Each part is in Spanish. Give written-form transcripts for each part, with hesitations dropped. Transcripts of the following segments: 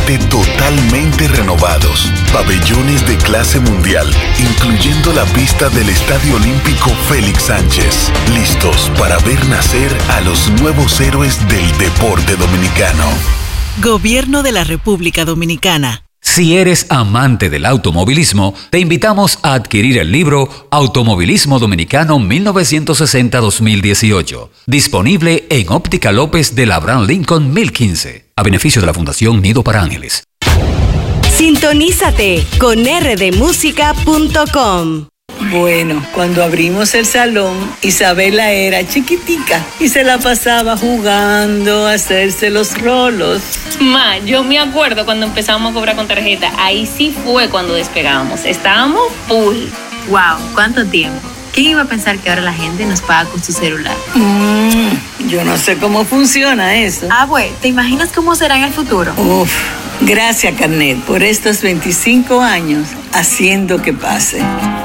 2020 totalmente renovados. Pabellones de clase mundial, incluyendo la pista del Estadio Olímpico Félix Sánchez. Listos para ver nacer a los nuevos héroes del deporte dominicano. Gobierno de la República Dominicana. Si eres amante del automovilismo, te invitamos a adquirir el libro Automovilismo Dominicano 1960-2018, disponible en Óptica López de la Abraham Lincoln 1015, a beneficio de la Fundación Nido para Ángeles. Sintonízate con rdmusica.com. Bueno, cuando abrimos el salón, Isabela era chiquitica y se la pasaba jugando a hacerse los rolos. Ma, yo me acuerdo cuando empezamos a cobrar con tarjeta. Ahí sí fue cuando despegábamos. Estábamos full. Wow, ¿cuánto tiempo? ¿Quién iba a pensar que ahora la gente nos paga con su celular? Yo no sé cómo funciona eso. Bueno, ¿te imaginas cómo será en el futuro? Uf, gracias, Carnet, por estos 25 años haciendo que pase.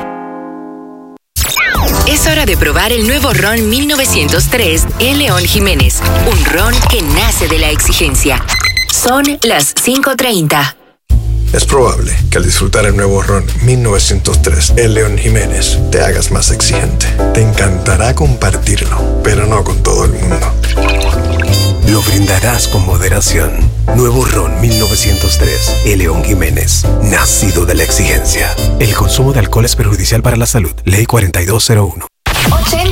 Es hora de probar el nuevo ron 1903 El León Jiménez, un ron que nace de la exigencia. Son las 5:30. Es probable que al disfrutar el nuevo ron 1903 El León Jiménez te hagas más exigente. Te encantará compartirlo, pero no con todo el mundo. Lo brindarás con moderación. Nuevo ron 1903 El León Jiménez, nacido de la exigencia. El consumo de alcohol es perjudicial para la salud. Ley 4201.